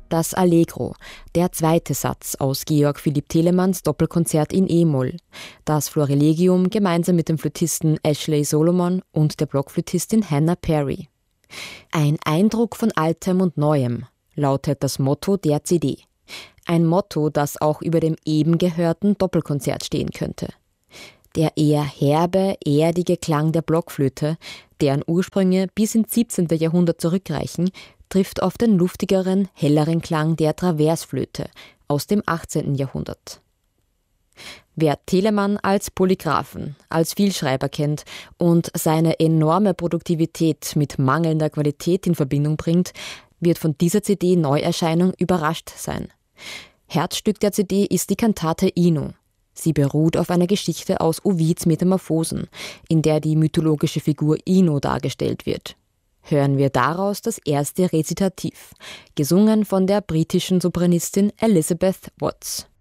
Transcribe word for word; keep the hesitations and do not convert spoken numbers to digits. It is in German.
Das Allegro, der zweite Satz aus Georg Philipp Telemanns Doppelkonzert in E-Moll, das Florilegium gemeinsam mit dem Flötisten Ashley Solomon und der Blockflötistin Hannah Perry. Ein Eindruck von Altem und Neuem lautet das Motto der C D. Ein Motto, das auch über dem eben gehörten Doppelkonzert stehen könnte. Der eher herbe, erdige Klang der Blockflöte, deren Ursprünge bis ins siebzehnten Jahrhundert zurückreichen, trifft auf den luftigeren, helleren Klang der Traversflöte aus dem achtzehnten Jahrhundert. Wer Telemann als Polygraphen, als Vielschreiber kennt und seine enorme Produktivität mit mangelnder Qualität in Verbindung bringt, wird von dieser C D-Neuerscheinung überrascht sein. Herzstück der C D ist die Kantate Ino. Sie beruht auf einer Geschichte aus Ovids Metamorphosen, in der die mythologische Figur Ino dargestellt wird. Hören wir daraus das erste Rezitativ, gesungen von der britischen Sopranistin Elizabeth Watts.